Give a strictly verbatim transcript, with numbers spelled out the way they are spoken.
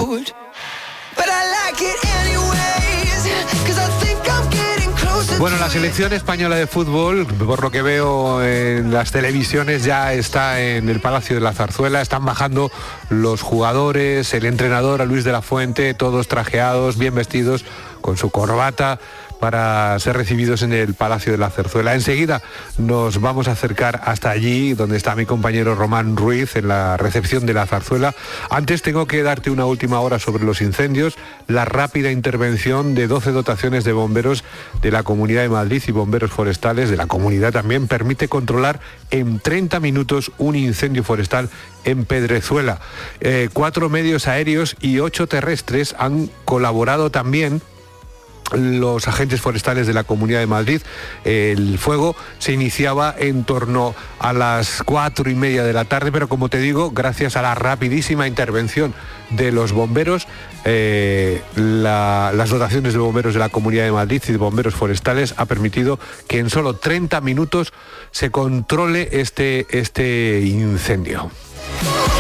Bueno, la selección española de fútbol, por lo que veo en las televisiones, ya está en el Palacio de la Zarzuela. Están bajando los jugadores, el entrenador, a Luis de la Fuente, todos trajeados, bien vestidos, con su corbata, para ser recibidos en el Palacio de la Zarzuela. Enseguida nos vamos a acercar hasta allí, donde está mi compañero Román Ruiz, en la recepción de la Zarzuela. Antes tengo que darte una última hora sobre los incendios, la rápida intervención de doce dotaciones de bomberos de la Comunidad de Madrid y bomberos forestales de la comunidad también permite controlar en treinta minutos un incendio forestal en Pedrezuela. Eh, cuatro medios aéreos y ocho terrestres han colaborado también. Los agentes forestales de la Comunidad de Madrid. El fuego se iniciaba en torno a las cuatro y media de la tarde, pero como te digo, gracias a la rapidísima intervención de los bomberos, eh, la, las dotaciones de bomberos de la Comunidad de Madrid y de bomberos forestales ha permitido que en solo treinta minutos se controle este, este incendio.